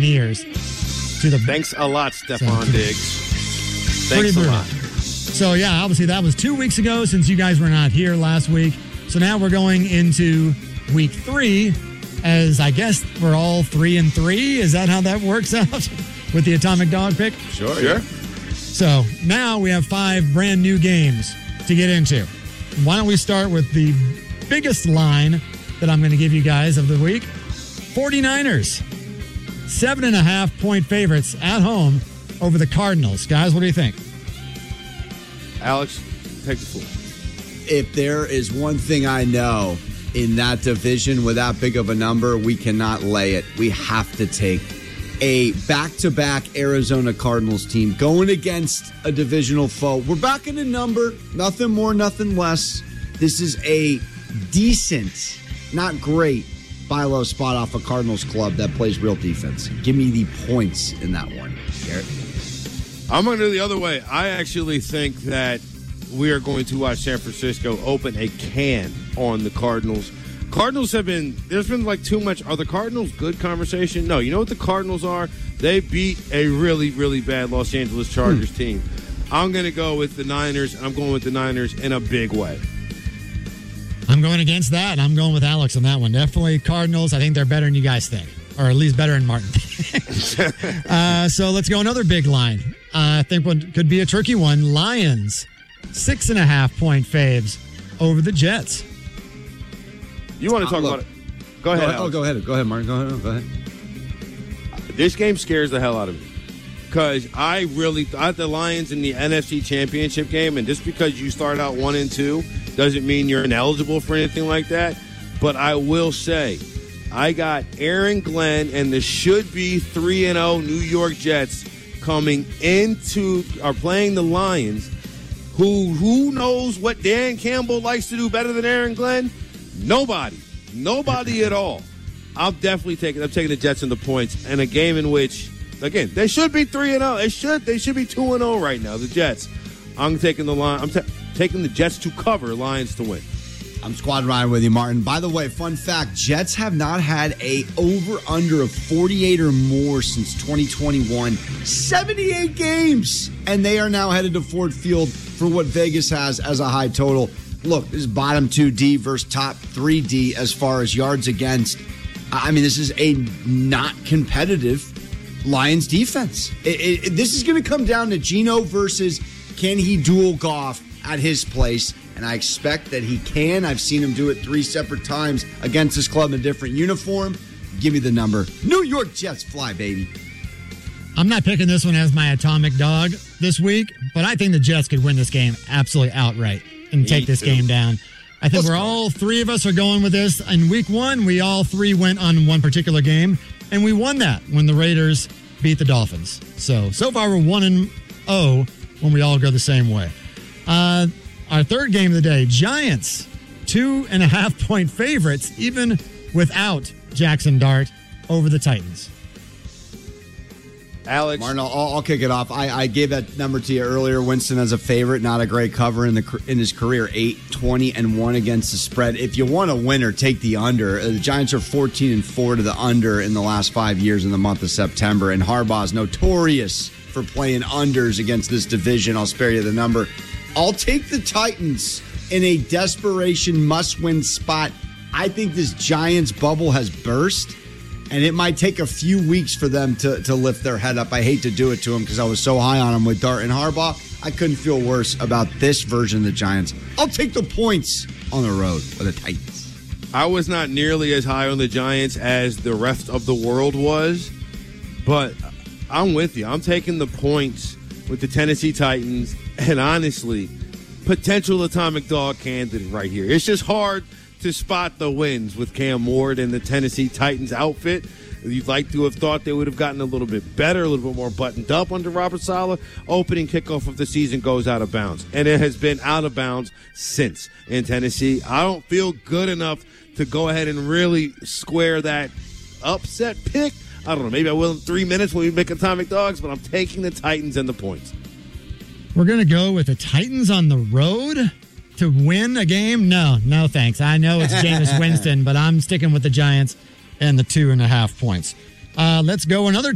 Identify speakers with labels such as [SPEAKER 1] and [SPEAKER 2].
[SPEAKER 1] Buccaneers to the...
[SPEAKER 2] Thanks a lot, Stephon Diggs.
[SPEAKER 1] Pretty
[SPEAKER 2] Thanks a
[SPEAKER 1] brutal.
[SPEAKER 2] lot.
[SPEAKER 1] So, yeah, obviously that was 2 weeks ago since you guys were not here last week. So now we're going into week 3, as I guess we're all 3-3. Is that how that works out with the Atomic Dog pick?
[SPEAKER 2] Sure.
[SPEAKER 1] So now we have 5 brand new games to get into. Why don't we start with the biggest line that I'm going to give you guys of the week? 49ers, 7.5-point favorites at home over the Cardinals. Guys, what do you think?
[SPEAKER 2] Alex, take the floor.
[SPEAKER 3] If there is one thing I know in that division with that big of a number, we cannot lay it. We have to take a back-to-back Arizona Cardinals team going against a divisional foe. We're back in a number, nothing more, nothing less. This is a decent, not great, buy low spot off a Cardinals club that plays real defense. Give me the points in that one, Garrett.
[SPEAKER 2] I'm going to do the other way. I actually think that we are going to watch San Francisco open a can on the Cardinals. Cardinals there's been like too much. Are the Cardinals good conversation? No. You know what the Cardinals are? They beat a really, really bad Los Angeles Chargers team. I'm going to go with the Niners. I'm going with the Niners in a big way.
[SPEAKER 1] I'm going against that, and I'm going with Alex on that one. Definitely Cardinals. I think they're better than you guys think, or at least better than Martin thinks. So let's go another big line. I think one could be a tricky one. Lions, 6.5-point faves over the Jets.
[SPEAKER 2] You want to talk about it? Go ahead. Alex.
[SPEAKER 3] Go ahead, Martin. Go ahead.
[SPEAKER 2] This game scares the hell out of me because I really thought the Lions in the NFC Championship game, and just because you start out 1-2 doesn't mean you're ineligible for anything like that. But I will say, I got Aaron Glenn and the should-be 3-0 New York Jets coming playing the Lions. Who knows what Dan Campbell likes to do better than Aaron Glenn? Nobody at all. I'm taking the Jets in the points, and a game in which, again, they should be 3-0. They should be 2-0 right now. The Jets. I'm taking the line. I'm taking the Jets to cover, Lions to win.
[SPEAKER 3] I'm squad riding with you, Martin. By the way, fun fact: Jets have not had a over/under of 48 or more since 2021. 78 games, and they are now headed to Ford Field for what Vegas has as a high total. Look, this is bottom 2D versus top 3D as far as yards against. I mean, this is a not competitive Lions defense. This is going to come down to Geno versus can he duel Goff at his place, and I expect that he can. I've seen him do it 3 separate times against this club in a different uniform. Give me the number. New York Jets fly, baby.
[SPEAKER 1] I'm not picking this one as my atomic dog this week, but I think the Jets could win this game absolutely outright and take this game down. I think all 3 of us are going with this. In week 1, we all 3 went on one particular game, and we won that when the Raiders beat the Dolphins. So far we're 1-0 when we all go the same way. Our third game of the day, Giants, 2.5-point favorites, even without Jackson Dart, over the Titans.
[SPEAKER 2] Alex.
[SPEAKER 3] Martin, I'll kick it off. I gave that number to you earlier. Winston as a favorite, not a great cover in his career. 8-20-1 against the spread. If you want a winner, take the under. The Giants are 14-4 to the under in the last 5 years in the month of September, and Harbaugh's notorious for playing unders against this division. I'll spare you the number. I'll take the Titans in a desperation must-win spot. I think this Giants bubble has burst, and it might take a few weeks for them to lift their head up. I hate to do it to them because I was so high on them with Dart and Harbaugh. I couldn't feel worse about this version of the Giants. I'll take the points on the road with the Titans.
[SPEAKER 2] I was not nearly as high on the Giants as the rest of the world was, but I'm with you. I'm taking the points with the Tennessee Titans, and honestly, potential atomic dog candidate right here. It's just hard to spot the wins with Cam Ward and the Tennessee Titans outfit. You'd like to have thought they would have gotten a little bit better, a little bit more buttoned up under Robert Saleh. Opening kickoff of the season goes out of bounds, and it has been out of bounds since in Tennessee. I don't feel good enough to go ahead and really square that upset pick. I don't know. Maybe I will in 3 minutes when we make Atomic Dogs, but I'm taking the Titans and the points.
[SPEAKER 1] We're going to go with the Titans on the road to win a game? No, thanks. I know it's Jameis Winston, but I'm sticking with the Giants and the 2.5 points. Let's go another